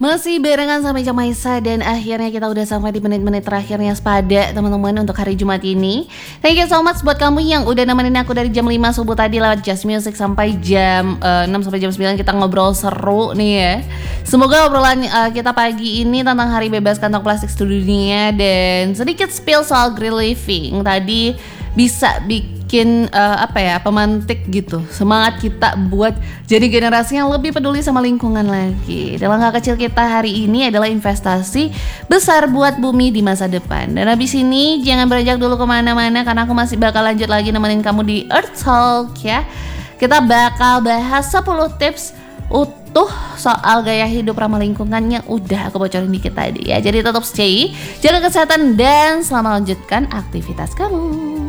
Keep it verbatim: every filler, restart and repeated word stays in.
Masih barengan sama Ica Maisa dan akhirnya kita udah sampai di menit-menit terakhirnya Sepada teman-teman untuk hari Jumat ini. Thank you so much buat kamu yang udah nemenin aku dari jam lima subuh tadi lewat Just Music sampai jam uh, enam sampai jam sembilan kita ngobrol seru nih ya. Semoga obrolan uh, kita pagi ini tentang hari bebas kantong plastik sedunia dan sedikit spill soal green living tadi bisa bikin uh, apa ya pemantik gitu semangat kita buat jadi generasi yang lebih peduli sama lingkungan lagi. Dan langkah kecil kita hari ini adalah investasi besar buat bumi di masa depan. Dan habis ini jangan beranjak dulu kemana-mana karena aku masih bakal lanjut lagi nemenin kamu di Earth Talk ya. Kita bakal bahas sepuluh tips utuh soal gaya hidup ramah lingkungan yang udah aku bocorin dikit tadi ya. Jadi tetap stay, jaga kesehatan dan selamat lanjutkan aktivitas kamu.